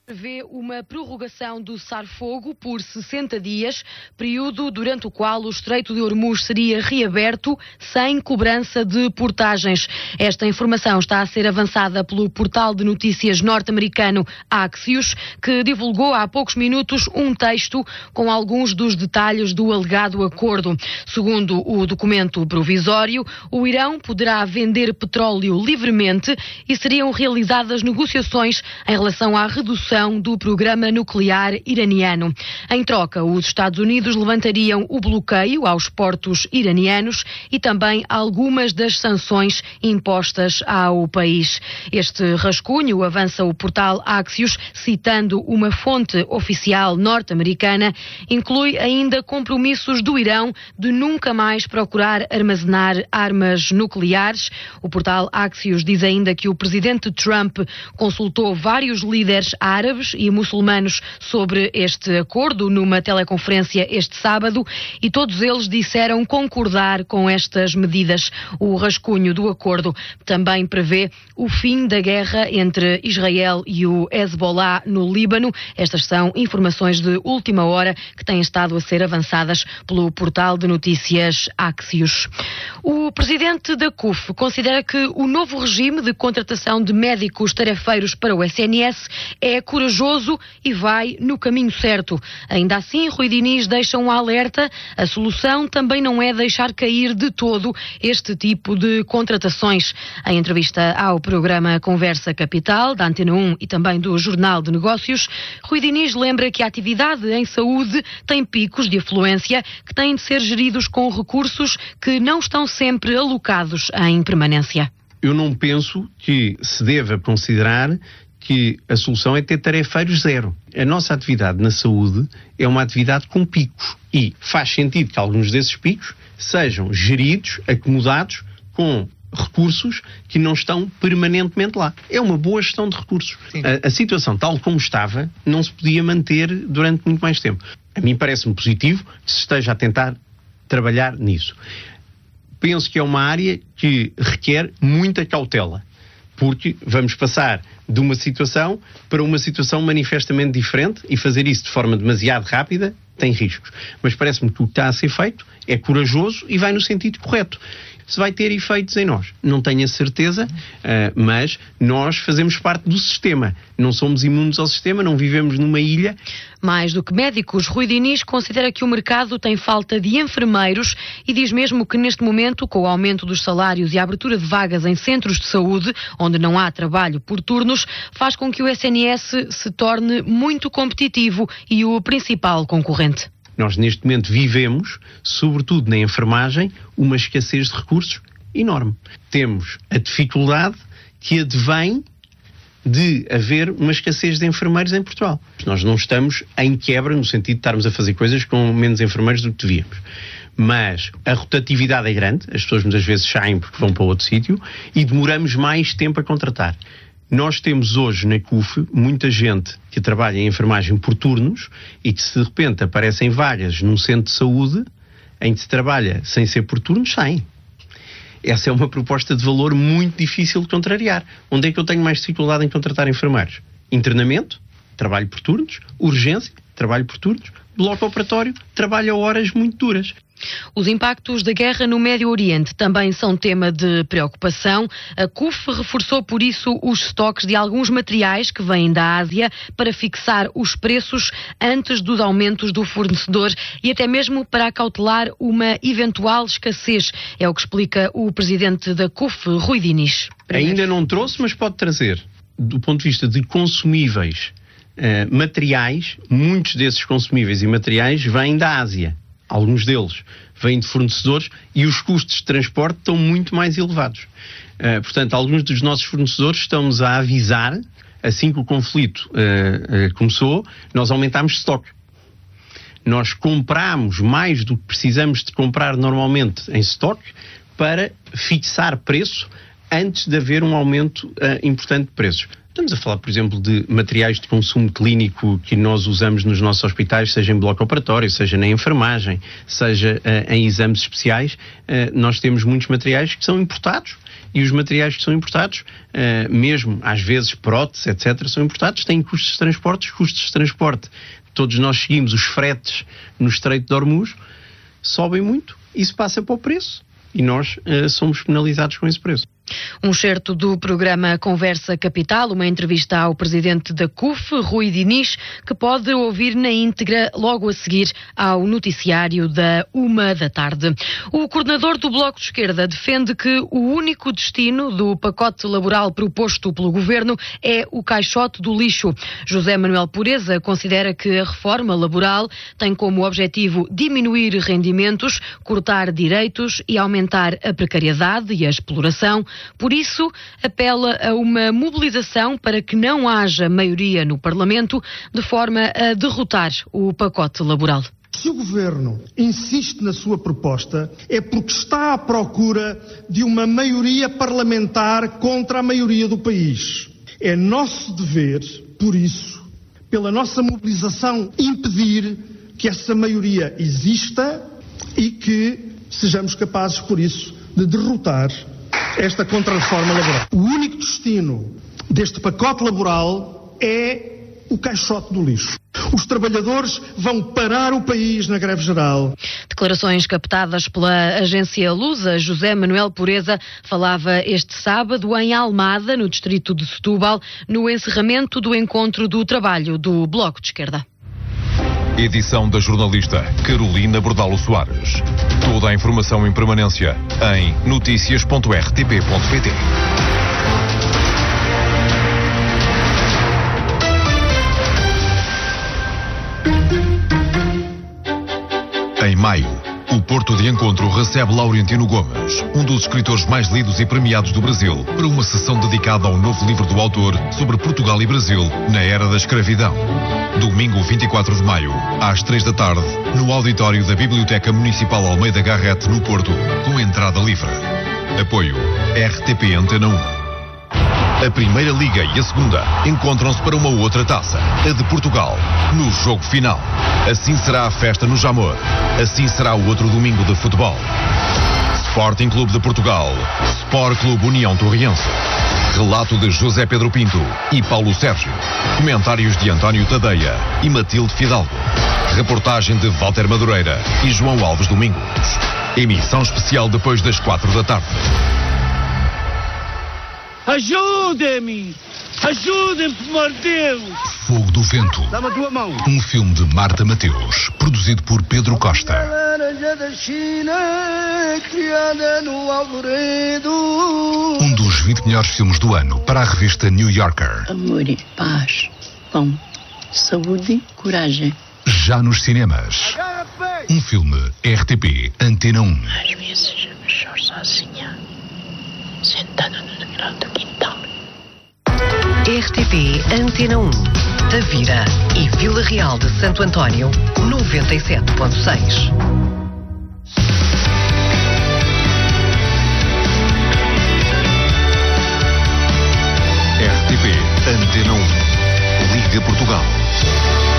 Prevê uma prorrogação do cessar-fogo por 60 dias, período durante o qual o Estreito de Hormuz seria reaberto sem cobrança de portagens. Esta informação está a ser avançada pelo portal de notícias norte-americano Axios, que divulgou há poucos minutos um texto com alguns dos detalhes do alegado acordo. Segundo o documento provisório, o Irão poderá vender petróleo livremente e seriam realizadas negociações em relação à redução do programa nuclear iraniano. Em troca, os Estados Unidos levantariam o bloqueio aos portos iranianos e também algumas das sanções impostas ao país. Este rascunho, avança o portal Axios, citando uma fonte oficial norte-americana, inclui ainda compromissos do Irão de nunca mais procurar armazenar armas nucleares. O portal Axios diz ainda que o presidente Trump consultou vários líderes árabes e muçulmanos sobre este acordo numa teleconferência este sábado e todos eles disseram concordar com estas medidas. O rascunho do acordo também prevê o fim da guerra entre Israel e o Hezbollah no Líbano. Estas são informações de última hora que têm estado a ser avançadas pelo portal de notícias Axios. O presidente da CUF considera que o novo regime de contratação de médicos tarefeiros para o SNS é corajoso e vai no caminho certo. Ainda assim, Rui Diniz deixa um alerta. A solução também não é deixar cair de todo este tipo de contratações. Em entrevista ao programa Conversa Capital, da Antena 1 e também do Jornal de Negócios, Rui Diniz lembra que a atividade em saúde tem picos de afluência que têm de ser geridos com recursos que não estão sempre alocados em permanência. Eu não penso que se deva considerar que a solução é ter tarefeiros zero. A nossa atividade na saúde é uma atividade com picos e faz sentido que alguns desses picos sejam geridos, acomodados com recursos que não estão permanentemente lá. É uma boa gestão de recursos. A situação tal como estava não se podia manter durante muito mais tempo. A mim parece-me positivo que se esteja a tentar trabalhar nisso. Penso que é uma área que requer muita cautela, porque vamos passar de uma situação para uma situação manifestamente diferente e fazer isso de forma demasiado rápida tem riscos. Mas parece-me que o que está a ser feito é corajoso e vai no sentido correto. Se vai ter efeitos em nós, não tenho a certeza, mas nós fazemos parte do sistema. Não somos imunes ao sistema, não vivemos numa ilha. Mais do que médicos, Rui Diniz considera que o mercado tem falta de enfermeiros e diz mesmo que neste momento, com o aumento dos salários e a abertura de vagas em centros de saúde, onde não há trabalho por turnos, faz com que o SNS se torne muito competitivo e o principal concorrente. Nós neste momento vivemos, sobretudo na enfermagem, uma escassez de recursos enorme. Temos a dificuldade que advém de haver uma escassez de enfermeiros em Portugal. Nós não estamos em quebra no sentido de estarmos a fazer coisas com menos enfermeiros do que devíamos. Mas a rotatividade é grande, as pessoas muitas vezes saem porque vão para outro sítio e demoramos mais tempo a contratar. Nós temos hoje na CUF muita gente que trabalha em enfermagem por turnos e que se de repente aparecem vagas num centro de saúde em que se trabalha sem ser por turnos, saem. Essa é uma proposta de valor muito difícil de contrariar. Onde é que eu tenho mais dificuldade em contratar enfermeiros? Internamento, trabalho por turnos. Urgência, trabalho por turnos. Bloco operatório, trabalho a horas muito duras. Os impactos da guerra no Médio Oriente também são tema de preocupação. A CUF reforçou por isso os estoques de alguns materiais que vêm da Ásia para fixar os preços antes dos aumentos do fornecedor e até mesmo para acautelar uma eventual escassez. É o que explica o presidente da CUF, Rui Diniz. Ainda não trouxe, mas pode trazer. Do ponto de vista de consumíveis, materiais, muitos desses consumíveis e materiais vêm da Ásia. Alguns deles vêm de fornecedores e os custos de transporte estão muito mais elevados. Portanto, alguns dos nossos fornecedores estão-nos a avisar, assim que o conflito começou, nós aumentámos estoque. Nós comprámos mais do que precisamos de comprar normalmente em estoque para fixar preço antes de haver um aumento importante de preços. Estamos a falar, por exemplo, de materiais de consumo clínico que nós usamos nos nossos hospitais, seja em bloco operatório, seja na enfermagem, seja em exames especiais. Nós temos muitos materiais que são importados e os materiais que são importados, mesmo às vezes próteses, etc., são importados, têm custos de transporte. Todos nós seguimos os fretes no Estreito de Hormuz, sobem muito, isso passa para o preço e nós somos penalizados com esse preço. Um excerto do programa Conversa Capital, uma entrevista ao presidente da CUF, Rui Diniz, que pode ouvir na íntegra logo a seguir ao noticiário da 13h. O coordenador do Bloco de Esquerda defende que o único destino do pacote laboral proposto pelo governo é o caixote do lixo. José Manuel Pureza considera que a reforma laboral tem como objetivo diminuir rendimentos, cortar direitos e aumentar a precariedade e a exploração. Por isso, apela a uma mobilização para que não haja maioria no Parlamento, de forma a derrotar o pacote laboral. Se o Governo insiste na sua proposta, é porque está à procura de uma maioria parlamentar contra a maioria do país. É nosso dever, por isso, pela nossa mobilização, impedir que essa maioria exista e que sejamos capazes, por isso, de derrotar esta contra-reforma laboral. O único destino deste pacote laboral é o caixote do lixo. Os trabalhadores vão parar o país na greve geral. Declarações captadas pela agência Lusa. José Manuel Pureza falava este sábado em Almada, no distrito de Setúbal, no encerramento do encontro do trabalho do Bloco de Esquerda. Edição da jornalista Carolina Bordalo Soares. Toda a informação em permanência em noticias.rtp.pt. Em maio, o Porto de Encontro recebe Laurentino Gomes, um dos escritores mais lidos e premiados do Brasil, para uma sessão dedicada ao novo livro do autor sobre Portugal e Brasil na era da escravidão. Domingo 24 de maio, às 15h, no auditório da Biblioteca Municipal Almeida Garrett, no Porto, com entrada livre. Apoio RTP Antena 1. A Primeira Liga e a Segunda encontram-se para uma outra taça, a de Portugal, no jogo final. Assim será a festa no Jamor. Assim será o outro domingo de futebol. Sporting Clube de Portugal, Sport Clube União Torriense. Relato de José Pedro Pinto e Paulo Sérgio. Comentários de António Tadeia e Matilde Fidalgo. Reportagem de Walter Madureira e João Alves Domingos. Emissão especial depois das 16h. Ajudem-me! Ajudem-me, por amor de Deus! Fogo do Vento. Dá-me a tua mão. Um filme de Marta Mateus, produzido por Pedro Costa. Um dos 20 melhores filmes do ano para a revista New Yorker. Amor, paz, pão, saúde, coragem. Já nos cinemas. Um filme RTP Antena 1. Às vezes me choro sozinha, sentada no degrau do quintal. RTP Antena 1. Tavira e Vila Real de Santo António, 97.6.